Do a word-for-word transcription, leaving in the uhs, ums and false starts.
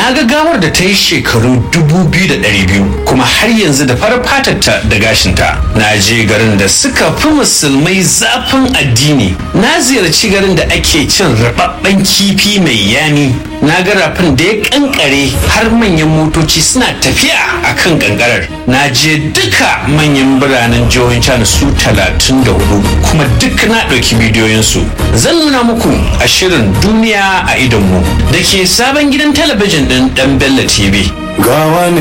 na ga gawar da ta yi shekaru dubu biyu da ɗari biyu kuma har yanzu da farar fatarta da gashinta. Na je garin da suka fi musulmai zafin addini. Na ziyarci garin da ake cin rababben kifi mai yami. Na ga rafin da ya kankare har manyan motoci suna tafiya a kan kankarar. Na je duka manyan biranen jihohin China su talatin da hudu kuma duk na ɗauki bidiyoyinsu. Zan nuna muku a shirin duniya a idonmu da ke sabon gidan talabijin ɗin ɗan Bello T V. Gawa ne